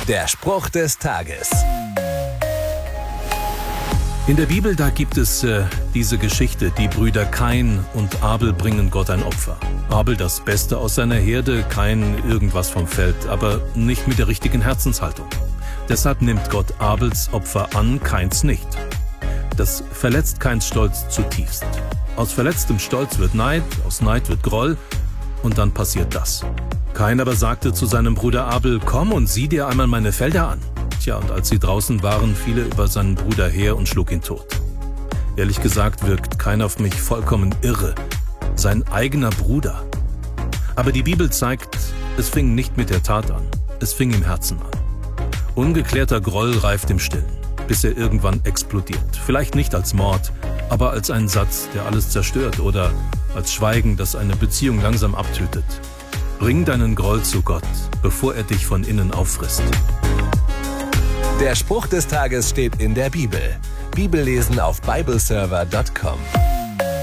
Der Spruch des Tages. In der Bibel, da gibt es diese Geschichte, die Brüder Kain und Abel bringen Gott ein Opfer. Abel das Beste aus seiner Herde, Kain irgendwas vom Feld, aber nicht mit der richtigen Herzenshaltung. Deshalb nimmt Gott Abels Opfer an, Kains nicht. Das verletzt Kains Stolz zutiefst. Aus verletztem Stolz wird Neid, aus Neid wird Groll und dann passiert das. Kain aber sagte zu seinem Bruder Abel: Komm und sieh dir einmal meine Felder an. Tja, und als sie draußen waren, fiel er über seinen Bruder her und schlug ihn tot. Ehrlich gesagt wirkt Kain auf mich vollkommen irre. Sein eigener Bruder. Aber die Bibel zeigt, es fing nicht mit der Tat an, es fing im Herzen an. Ungeklärter Groll reift im Stillen, bis er irgendwann explodiert. Vielleicht nicht als Mord, aber als ein Satz, der alles zerstört, oder als Schweigen, das eine Beziehung langsam abtötet. Bring deinen Groll zu Gott, bevor er dich von innen auffrisst. Der Spruch des Tages steht in der Bibel. Bibellesen auf bibleserver.com.